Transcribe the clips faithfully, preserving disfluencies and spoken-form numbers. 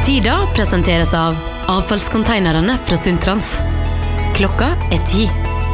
Tida presenteres av avfallskonteinerne fra Sundtrans. Klokka er ti.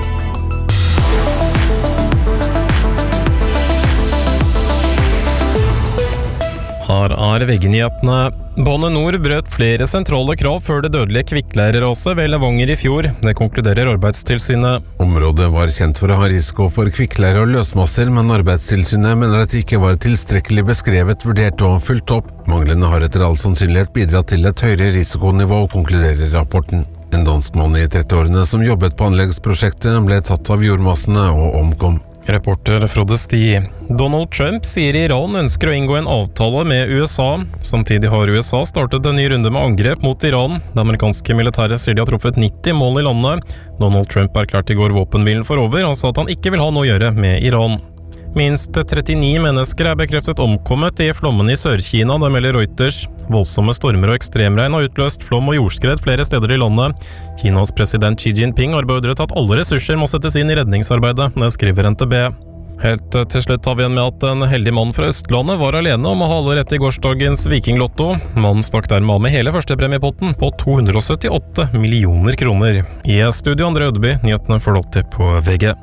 Her er V G-nyhetene. Bane Nor brøt flere sentrale krav før det dødelige kvikkleireraset ved Levanger i fjor. Det konkluderer Arbeidstilsynet. Området var kjent for å ha risiko for kvikkleire og løsmasser, men Arbeidstilsynet mener at det ikke var tilstrekkelig beskrevet, vurdert og fulgt opp. Manglene har etter all sannsynlighet bidratt til et høyere risikonivå, konkluderer rapporten. En dansk mann i trettiårene som jobbet på anleggsprosjektet ble tatt av jordmassene og omkom. Reporter Frode Sti. Donald Trump sier Iran ønsker å inngå en avtale med U S A. Samtidig har U S A startet en ny runde med angrep mot Iran. Det amerikanske militæret sier de har truffet nitti mål i landet. Donald Trump erklærte i går våpenhvilen for over og sa at han ikke vil ha noe å gjøre med Iran. Minst trettini mennesker er bekreftet omkommet i flommen i Sør-Kina, det melder Reuters. Voldsomme stormer og ekstremregn har utløst flom og jordskred flere steder i landet. Kinas president Xi Jinping har beordret at alle ressurser må settes inn i redningsarbeidet, det skriver N T B. Helt til slutt har vi en med at en heldig mann fra Østlandet var alene om å ha alle rett i gårsdagens Vikinglotto. Mannen stakk dermed av med hele førstepremiepotten på to hundre og syttiåtte millioner kroner. I studio Andre Ødeby, nyhetene får du alltid på V G.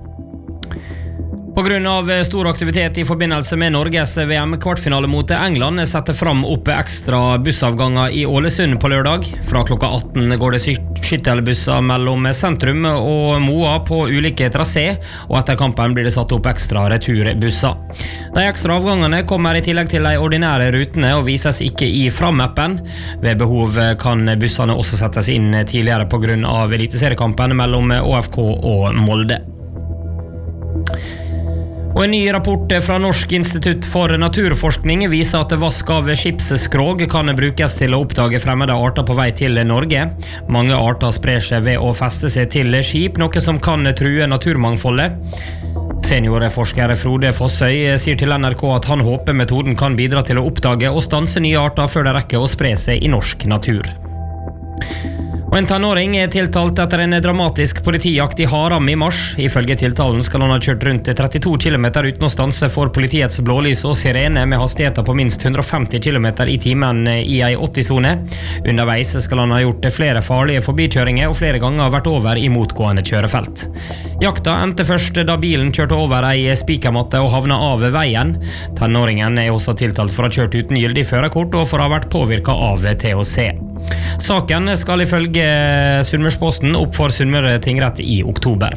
På grunn av stor aktivitet i forbindelse med Norges V M-kvartfinale mot England setter fram opp ekstra bussavganger i Ålesund på lørdag. Fra klokka atten går det skyttelbusser mellom sentrum og Moa på ulike trasé, og etter kampen blir det satt opp ekstra returbusser. De ekstra avgangene kommer i tillegg til de ordinære rutene og vises ikke i Fram-appen. Ved behov kan bussene også settes inn tidligere på grunn av eliteseriekampen mellom Å F K og Molde. Og en ny rapport fra Norsk institutt for naturforskning viser at vask av skipsskrog kan brukes til å oppdage fremmede arter på vei til Norge. Mange arter sprer seg ved å feste seg til skip, noe som kan true naturmangfoldet. Seniorforsker Frode Fossøy sier til N R K at han håper metoden kan bidra til å oppdage og stanse nye arter før det rekker å spre seg i norsk natur. Og en tenåring er tiltalt etter en dramatisk politijakt i Haram i mars. Ifølge tiltalen skal han ha kjørt rundt trettito kilometer uten å stanse for politiets blålys og sirene med hastigheter på minst hundre og femti kilometer i timen i ei åtti-sone. Underveis skal han ha gjort flere farlige forbikjøringer og flere ganger vært over i motgående kjørefelt. Jakta endte først da bilen kjørte over ei spikermatte og havna av veien. Tenåringen er også tiltalt for å ha kjørt uten gyldig førerkort og for å ha vært påvirket av T H C. Saken skal ifølge Sunnmørsposten opp for Sunnmøre tingrett i oktober.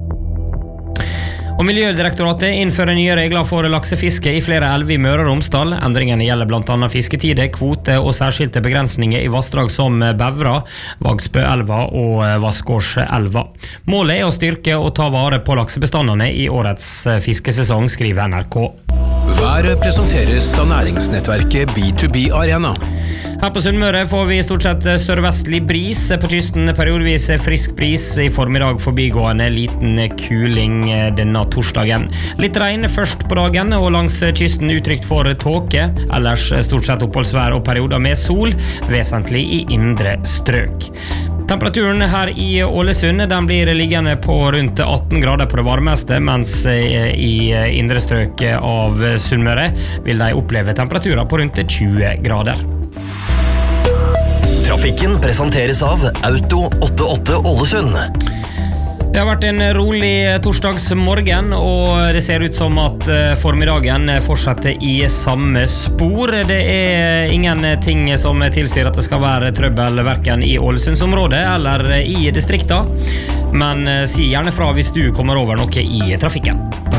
Og Miljødirektoratet innfører nye regler for laksefiske i flere elver i Møre og Romsdal. Endringene gjelder blant annet fisketider, kvote og særskilte begrensninger i vassdrag som Bevra, Vagsbøelva og Vassgårdselva. Målet er å styrke og ta vare på laksebestandene i årets fiskesesong, skriver N R K. Været presenteres av næringsnettverket B to B Arena. Her på Sunnmøre får vi stort sett sørvestlig bris. På kysten periodevis frisk bris. I formiddag forbigående liten kuling denne torsdagen. Litt regn først på dagen, og langs kysten utrygt for tåke. Ellers stort sett oppholdsvær og perioder med sol, vesentlig i indre strøk. Temperaturen her i Ålesund den blir liggende på rundt atten grader på det varmeste, mens i indre strøk av Sunnmøre vil de oppleve temperaturer på rundt tjue grader. Trafikken presenteres av Auto åttiåtte Ålesund. Det har vært en rolig torsdagsmorgen, og det ser ut som at formiddagen fortsetter i samme spor. Det er ingenting som tilsier at det skal være trøbbel hverken i Ålesundsområdet eller i distrikta, men si gjerne fra hvis du kommer over noe i trafikken.